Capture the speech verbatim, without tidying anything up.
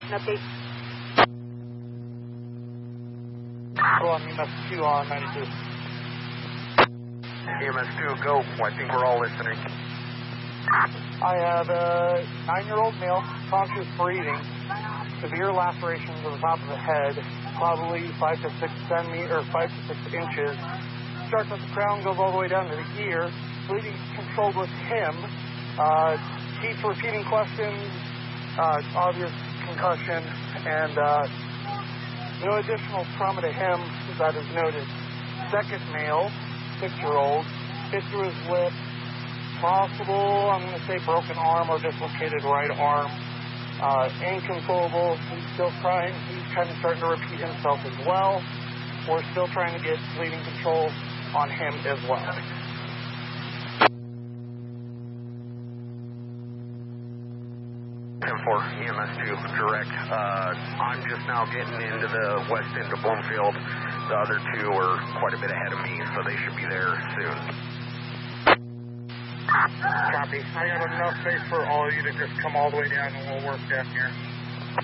Update. Go on E M S two on ninety-two. E M S two, go. I think we're all listening. I have a nine-year-old male, conscious breathing, severe lacerations on the top of the head, probably five to six centimeters, or five to six inches. Starts at the crown, goes all the way down to the ear. Bleeding controlled with him. Uh, keeps repeating questions. Uh, obvious concussion, and uh, no additional trauma to him that is noted. Second male, six-year-old, hit through his lip. Possible, I'm going to say broken arm or dislocated right arm. Uh, inconsolable. He's still crying. He's kind of starting to repeat himself as well. We're still trying to get bleeding control on him as well. ten four, E M S two, direct. Uh, I'm just now getting into the west end of Bloomfield. The other two are quite a bit ahead of me, so they should be there soon. Copy. I got enough space for all of you to just come all the way down and we'll work down here.